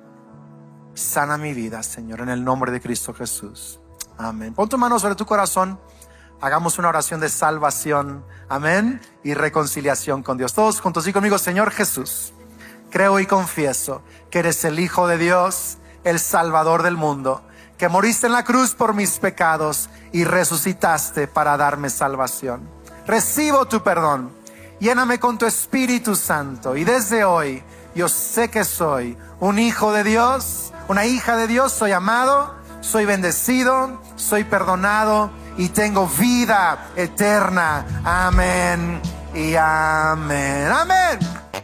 Sana mi vida, Señor, en el nombre de Cristo Jesús. Amén. Pon tu mano sobre tu corazón. Hagamos una oración de salvación. Amén. Y reconciliación con Dios. Todos juntos y conmigo: Señor Jesús, creo y confieso que eres el Hijo de Dios, el Salvador del mundo, que moriste en la cruz por mis pecados y resucitaste para darme salvación. Recibo tu perdón. Lléname con tu Espíritu Santo. Y desde hoy yo sé que soy un hijo de Dios, una hija de Dios. Soy amado, soy bendecido, soy perdonado y tengo vida eterna. Amén y amén. Amén.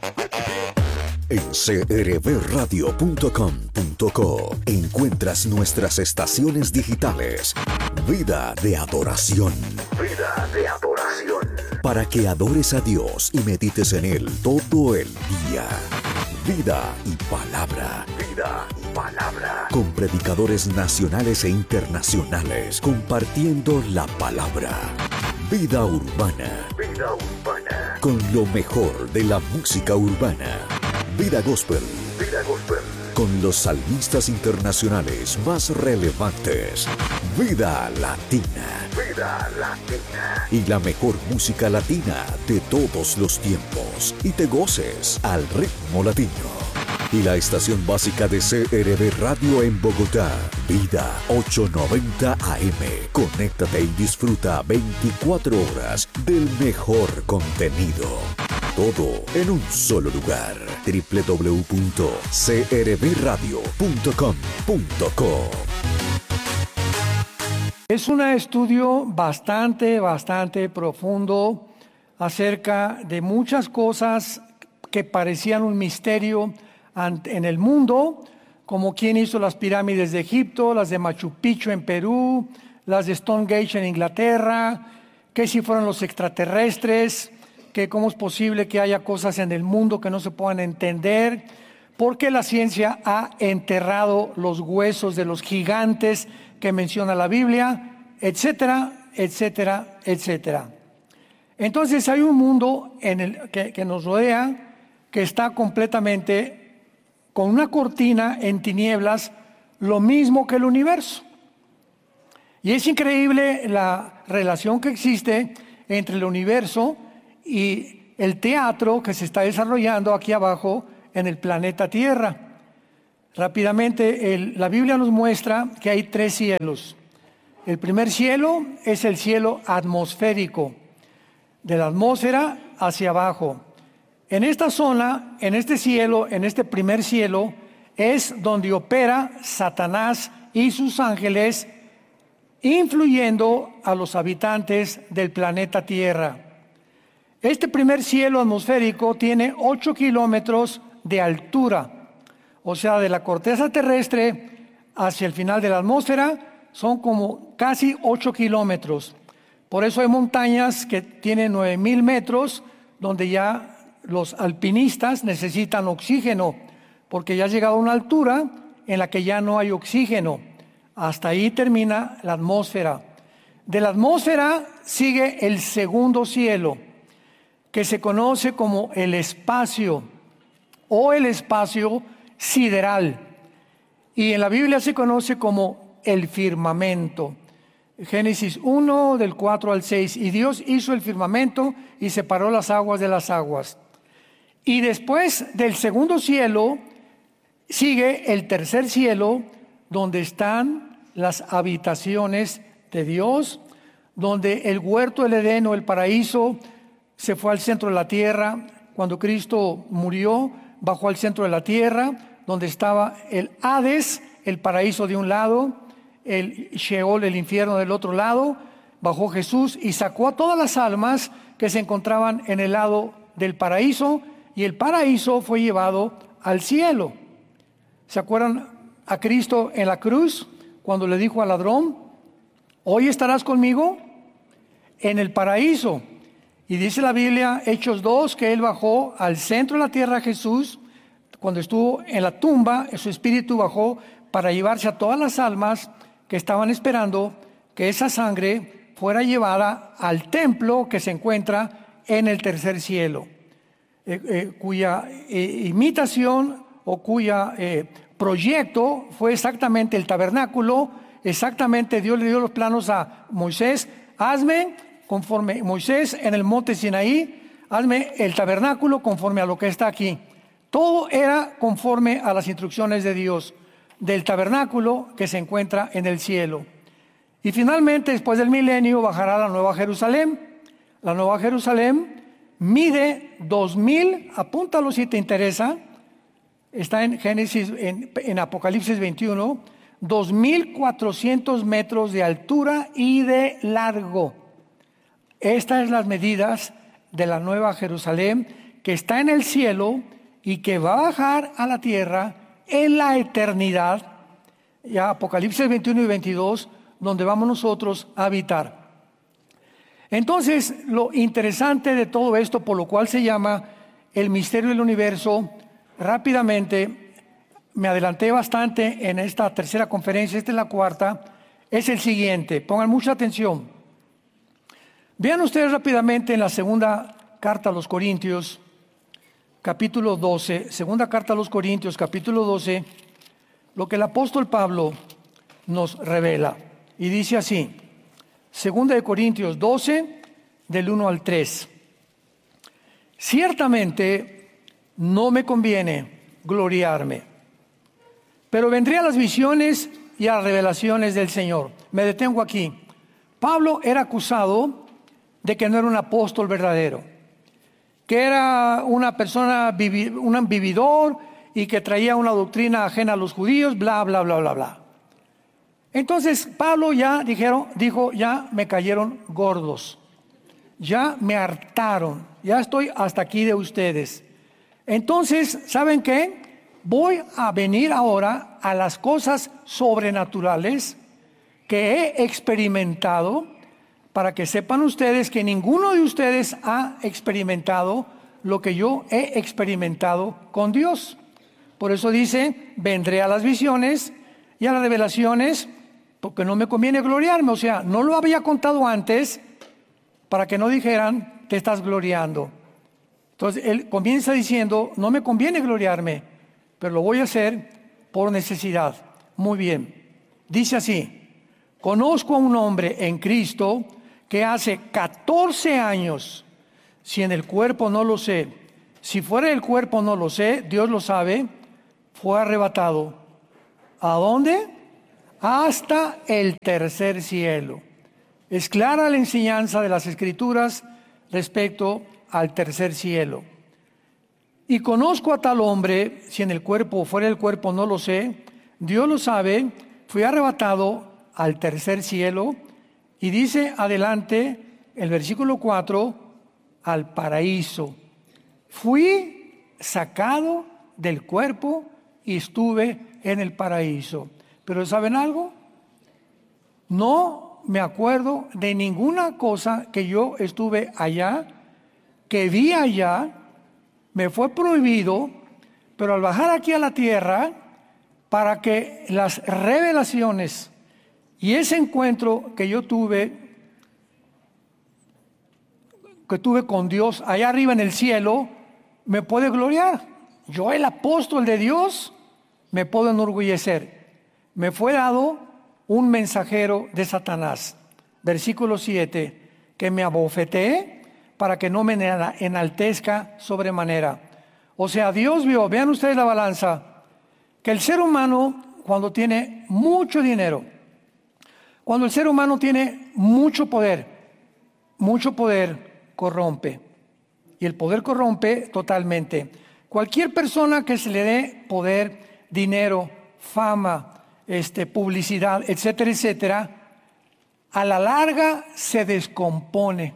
En c r b radio punto com punto co encuentras nuestras estaciones digitales. Vida de adoración. Vida de adoración. Para que adores a Dios y medites en Él todo el día. Vida y palabra. Vida y palabra. Con predicadores nacionales e internacionales compartiendo la palabra. Vida urbana. Vida urbana. Con lo mejor de la música urbana. Vida Gospel. Vida Gospel. Con los salmistas internacionales más relevantes. Vida Latina. Vida Latina. Y la mejor música latina de todos los tiempos. Y te goces al ritmo latino. Y la estación básica de C R B Radio en Bogotá. Vida ochocientos noventa A M. Conéctate y disfruta veinticuatro horas del mejor contenido. Todo en un solo lugar. doble u doble u doble u punto c r b radio punto com punto co.
Es un estudio bastante, bastante profundo acerca de muchas cosas que parecían un misterio en el mundo, como quién hizo las pirámides de Egipto, las de Machu Picchu en Perú, las de Stonehenge en Inglaterra, que si fueron los extraterrestres, que cómo es posible que haya cosas en el mundo que no se puedan entender, porque la ciencia ha enterrado los huesos de los gigantes que menciona la Biblia, etcétera, etcétera, etcétera. Entonces hay un mundo en el que, que nos rodea que está completamente con una cortina en tinieblas, lo mismo que el universo. Y es increíble la relación que existe entre el universo y el teatro que se está desarrollando aquí abajo en el planeta Tierra. Rápidamente, el, la Biblia nos muestra que hay tres cielos. El primer cielo es el cielo atmosférico, de la atmósfera hacia abajo. En esta zona, en este cielo, en este primer cielo, es donde opera Satanás y sus ángeles, influyendo a los habitantes del planeta Tierra. Este primer cielo atmosférico tiene ocho kilómetros de altura, o sea, de la corteza terrestre hacia el final de la atmósfera son como casi ocho kilómetros. Por eso hay montañas que tienen nueve mil metros, donde ya los alpinistas necesitan oxígeno, porque ya ha llegado a una altura en la que ya no hay oxígeno. Hasta ahí termina la atmósfera. De la atmósfera sigue el segundo cielo, que se conoce como el espacio o el espacio sideral. Y en la Biblia se conoce como el firmamento. Génesis uno, del cuatro al seis. Y Dios hizo el firmamento y separó las aguas de las aguas. Y después del segundo cielo sigue el tercer cielo, donde están las habitaciones de Dios, donde el huerto del Edén o el paraíso se fue al centro de la tierra. Cuando Cristo murió, bajó al centro de la tierra, donde estaba el Hades, el paraíso de un lado, el Sheol, el infierno del otro lado. Bajó Jesús y sacó a todas las almas que se encontraban en el lado del paraíso, y el paraíso fue llevado al cielo. ¿Se acuerdan a Cristo en la cruz cuando le dijo al ladrón: hoy estarás conmigo en el paraíso? Y dice la Biblia, Hechos dos, que Él bajó al centro de la tierra, Jesús, cuando estuvo en la tumba, su espíritu bajó para llevarse a todas las almas que estaban esperando que esa sangre fuera llevada al templo que se encuentra en el tercer cielo, eh, eh, cuya eh, imitación o cuya eh, proyecto fue exactamente el tabernáculo. Exactamente, Dios le dio los planos a Moisés: hazme conforme Moisés en el monte Sinaí, hazme el tabernáculo conforme a lo que está aquí. Todo era conforme a las instrucciones de Dios, del tabernáculo que se encuentra en el cielo. Y finalmente, después del milenio, bajará la Nueva Jerusalén. La Nueva Jerusalén mide dos mil, apúntalo si te interesa, está en Génesis, en, en Apocalipsis veintiuno, dos mil cuatrocientos metros de altura y de largo. Estas son las medidas de la Nueva Jerusalén, que está en el cielo y que va a bajar a la tierra en la eternidad. Ya Apocalipsis veintiuno y veintidós, donde vamos nosotros a habitar. Entonces, lo interesante de todo esto, por lo cual se llama el misterio del universo, rápidamente, me adelanté bastante en esta tercera conferencia, esta es la cuarta, es el siguiente. Pongan mucha atención. Vean ustedes rápidamente en la segunda carta a los Corintios, capítulo doce, segunda carta a los Corintios, capítulo doce, lo que el apóstol Pablo nos revela. Y dice así, segunda de Corintios doce, del uno al tres. Ciertamente no me conviene gloriarme, pero vendré a las visiones y a las revelaciones del Señor. Me detengo aquí. Pablo era acusado de que no era un apóstol verdadero, que era una persona, un vividor y que traía una doctrina ajena a los judíos, bla, bla, bla, bla, bla. Entonces Pablo ya dijeron, dijo, ya me cayeron gordos, ya me hartaron, ya estoy hasta aquí de ustedes. Entonces, ¿saben qué? Voy a venir ahora a las cosas sobrenaturales que he experimentado, para que sepan ustedes que ninguno de ustedes ha experimentado lo que yo he experimentado con Dios. Por eso dice, vendré a las visiones y a las revelaciones, porque no me conviene gloriarme. O sea, no lo había contado antes para que no dijeran, te estás gloriando. Entonces, él comienza diciendo, no me conviene gloriarme, pero lo voy a hacer por necesidad. Muy bien. Dice así, Conozco a un hombre en Cristo que hace catorce años, si en el cuerpo no lo sé, si fuera el cuerpo no lo sé, Dios lo sabe, fue arrebatado. ¿A dónde? Hasta el tercer cielo. Es clara la enseñanza de las Escrituras respecto al tercer cielo. Y conozco a tal hombre, si en el cuerpo o fuera del cuerpo no lo sé, Dios lo sabe, fui arrebatado al tercer cielo, y dice adelante el versículo cuatro, al paraíso. Fui sacado del cuerpo y estuve en el paraíso. Pero ¿saben algo? No me acuerdo de ninguna cosa que yo estuve allá, que vi allá, me fue prohibido, pero al bajar aquí a la tierra, para que las revelaciones y ese encuentro que yo tuve, que tuve con Dios allá arriba en el cielo, me puede gloriar. Yo, el apóstol de Dios, me puedo enorgullecer. Me fue dado un mensajero de Satanás, versículo siete, que me abofeteé para que no me enaltezca sobremanera. O sea, Dios vio, vean ustedes la balanza, que el ser humano, cuando tiene mucho dinero, cuando el ser humano tiene mucho poder, mucho poder corrompe. Y el poder corrompe totalmente. Cualquier persona que se le dé poder, dinero, fama, este, publicidad, etcétera, etcétera, a la larga se descompone.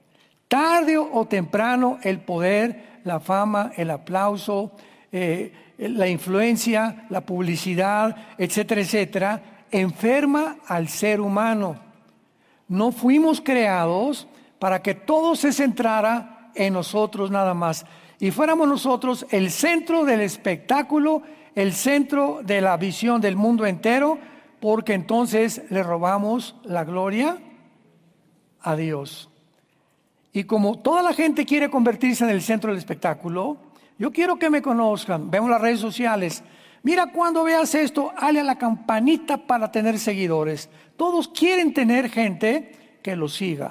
Tarde o temprano el poder, la fama, el aplauso, eh, la influencia, la publicidad, etcétera, etcétera, enferma al ser humano. No fuimos creados para que todo se centrara en nosotros nada más y fuéramos nosotros el centro del espectáculo, el centro de la visión del mundo entero, porque entonces le robamos la gloria a Dios. Y como toda la gente quiere convertirse en el centro del espectáculo, yo quiero que me conozcan. Vemos las redes sociales. Mira, cuando veas esto, dale a la campanita para tener seguidores. Todos quieren tener gente que los siga.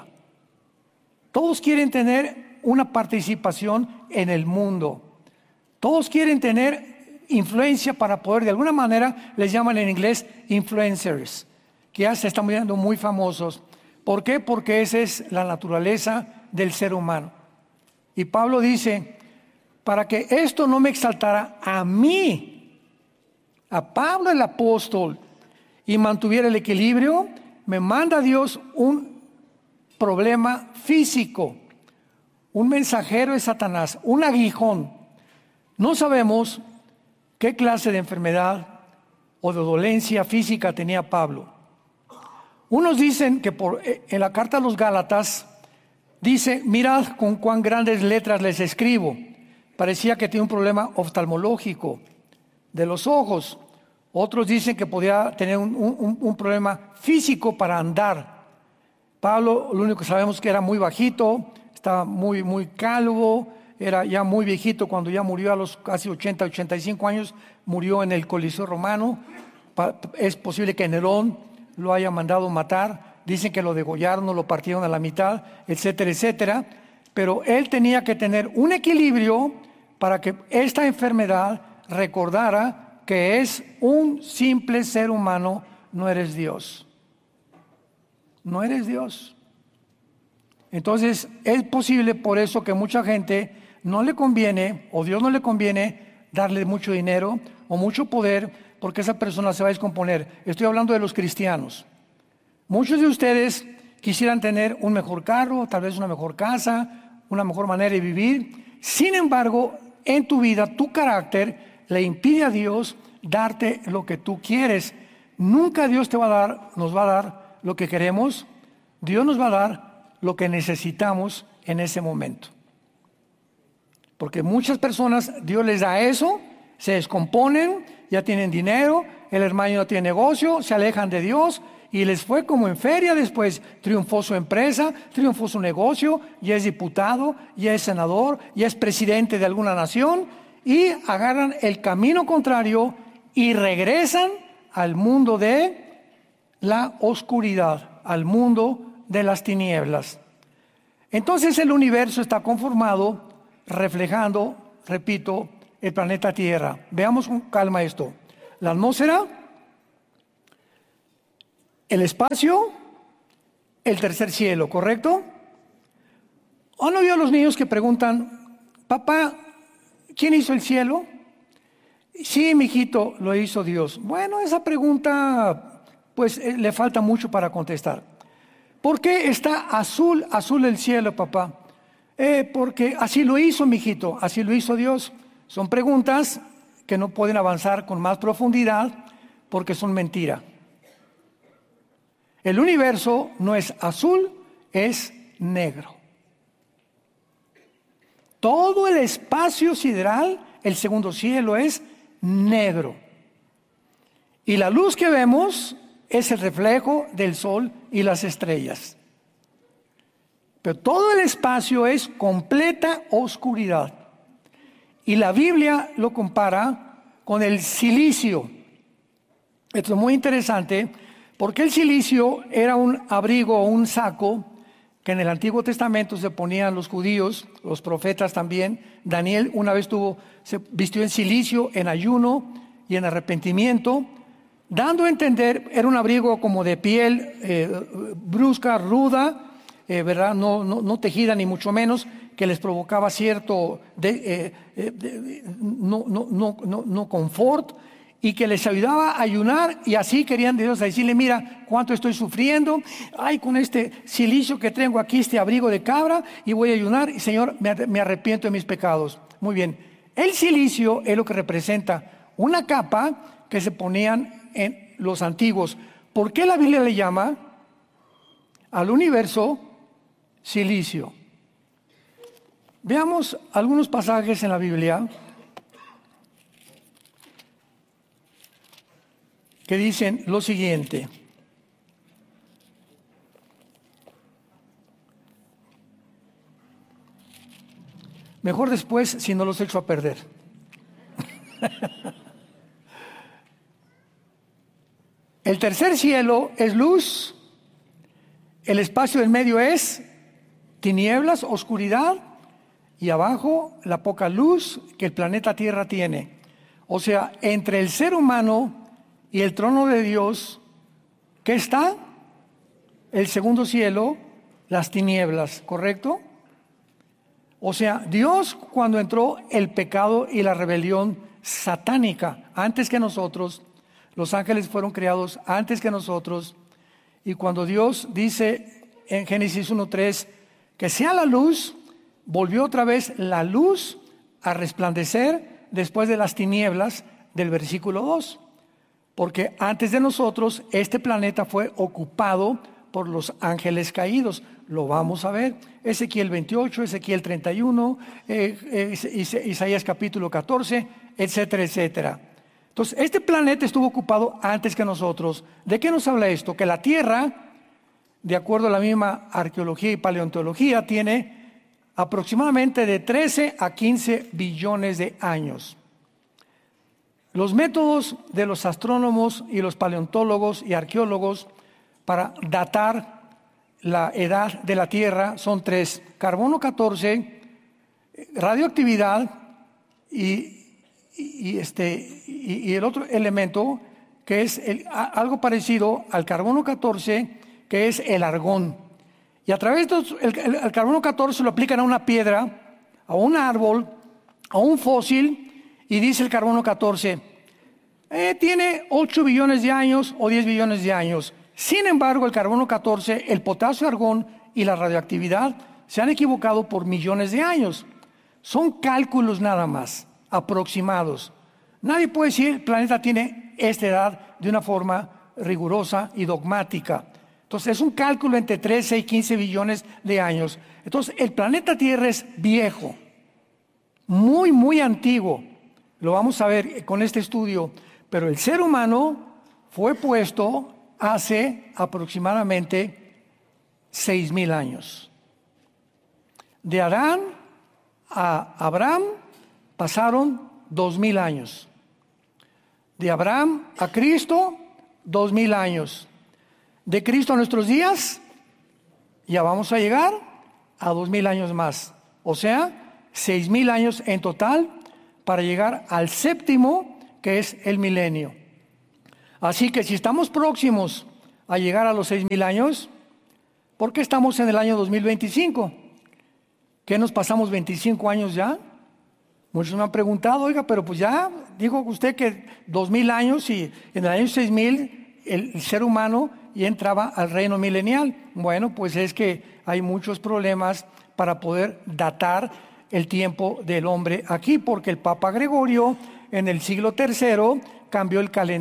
Todos quieren tener una participación en el mundo. Todos quieren tener influencia para poder, de alguna manera, les llaman en inglés influencers, que ya se están volviendo muy famosos. ¿Por qué? Porque esa es la naturaleza del ser humano. Y Pablo dice, para que esto no me exaltara a mí, a Pablo el apóstol, y mantuviera el equilibrio, me manda Dios un problema físico, un mensajero de Satanás, un aguijón. No sabemos qué clase de enfermedad o de dolencia física tenía Pablo. Unos dicen que por, en la carta a los Gálatas dice, mirad con cuán grandes letras les escribo. Parecía que tenía un problema oftalmológico de los ojos. Otros dicen que podía tener un, un, un problema físico para andar. Pablo, lo único que sabemos es que era muy bajito, estaba muy, muy calvo, era ya muy viejito cuando ya murió a los casi ochenta, ochenta y cinco años, murió en el Coliseo Romano. Es posible que Nerón lo haya mandado matar. Dicen que lo degollaron, lo partieron a la mitad, etcétera, etcétera. Pero él tenía que tener un equilibrio para que esta enfermedad recordara que es un simple ser humano, no eres Dios. No eres Dios. Entonces es posible por eso que mucha gente no le conviene, o Dios no le conviene darle mucho dinero o mucho poder, porque esa persona se va a descomponer. Estoy hablando de los cristianos. Muchos de ustedes quisieran tener un mejor carro, tal vez una mejor casa, una mejor manera de vivir. Sin embargo, en tu vida, tu carácter le impide a Dios darte lo que tú quieres. Nunca Dios te va a dar, nos va a dar lo que queremos. Dios nos va a dar lo que necesitamos en ese momento. Porque muchas personas, Dios les da eso, se descomponen, ya tienen dinero, el hermano no tiene negocio, se alejan de Dios y les fue como en feria después. Triunfó su empresa, triunfó su negocio, ya es diputado, ya es senador, ya es presidente de alguna nación y agarran el camino contrario y regresan al mundo de la oscuridad, al mundo de las tinieblas. Entonces el universo está conformado reflejando, repito, el planeta Tierra. Veamos con calma esto. La atmósfera, el espacio, el tercer cielo, ¿correcto? ¿Han oído a los niños que preguntan, papá, ¿quién hizo el cielo? Sí, mijito, lo hizo Dios. Bueno, esa pregunta, pues eh, le falta mucho para contestar. ¿Por qué está azul, azul el cielo, papá? Eh, porque así lo hizo, mijito, así lo hizo Dios. Son preguntas que no pueden avanzar con más profundidad porque son mentira. El universo no es azul, es negro. Todo el espacio sideral, el segundo cielo, es negro. Y la luz que vemos es el reflejo del sol y las estrellas. Pero todo el espacio es completa oscuridad. Y la Biblia lo compara con el silicio. Esto es muy interesante porque el silicio era un abrigo o un saco que en el Antiguo Testamento se ponían los judíos, los profetas también. Daniel una vez tuvo, se vistió en silicio, en ayuno y en arrepentimiento, dando a entender, era un abrigo como de piel eh, brusca, ruda, eh, ¿verdad? No, no, no tejida ni mucho menos, que les provocaba cierto de, eh, eh, de, no, no, no, no, no confort, y que les ayudaba a ayunar, y así querían de Dios a decirle, mira cuánto estoy sufriendo, ay, con este silicio que tengo aquí, este abrigo de cabra, y voy a ayunar, y Señor, me, me arrepiento de mis pecados. Muy bien, el silicio es lo que representa una capa que se ponían en los antiguos. ¿Por qué la Biblia le llama al universo silicio? Veamos algunos pasajes en la Biblia que dicen lo siguiente. Mejor después si no los echo a perder. El tercer cielo es luz, el espacio del medio es tinieblas, oscuridad, y abajo la poca luz que el planeta Tierra tiene. O sea, entre el ser humano y el trono de Dios, ¿qué está? El segundo cielo, las tinieblas, ¿correcto? O sea, Dios, cuando entró el pecado y la rebelión satánica, antes que nosotros, los ángeles fueron creados antes que nosotros, y cuando Dios dice en Génesis uno tres que sea la luz, volvió otra vez la luz a resplandecer después de las tinieblas del versículo dos. Porque antes de nosotros este planeta fue ocupado por los ángeles caídos. Lo vamos a ver. Ezequiel veintiocho, Ezequiel treinta y uno, eh, eh, Isaías capítulo catorce, etcétera, etcétera. Entonces, este planeta estuvo ocupado antes que nosotros. ¿De qué nos habla esto? Que la Tierra, de acuerdo a la misma arqueología y paleontología, tiene aproximadamente de trece a quince billones de años. Los métodos de los astrónomos y los paleontólogos y arqueólogos para datar la edad de la Tierra son tres: carbono catorce, radioactividad y, y, y este, y, y el otro elemento que es el, a, algo parecido al carbono catorce, que es el argón. Y a través de el, el, el carbono catorce lo aplican a una piedra, a un árbol, a un fósil, y dice el carbono catorce, eh, tiene ocho billones de años o diez billones de años. Sin embargo, el carbono catorce, el potasio, argón y la radioactividad se han equivocado por millones de años. Son cálculos nada más, aproximados. Nadie puede decir el planeta tiene esta edad de una forma rigurosa y dogmática. Entonces es un cálculo entre trece y quince billones de años. Entonces el planeta Tierra es viejo, muy, muy antiguo. Lo vamos a ver con este estudio. Pero el ser humano fue puesto hace aproximadamente seis mil años. De Adán a Abraham pasaron dos mil años. De Abraham a Cristo, dos mil años. de Cristo a nuestros días, ya vamos a llegar a dos mil años más. O sea, seis mil años en total para llegar al séptimo, que es el milenio. Así que si estamos próximos a llegar a los seis mil años, ¿por qué estamos en el año dos mil veinticinco? ¿Qué nos pasamos veinticinco años ya? Muchos me han preguntado, oiga, pero pues ya dijo usted que dos mil años y en el año seis mil el, el ser humano ya entraba al reino milenial. Bueno, pues es que hay muchos problemas para poder datar el tiempo del hombre aquí, porque el Papa Gregorio en el siglo tercero cambió el calendario.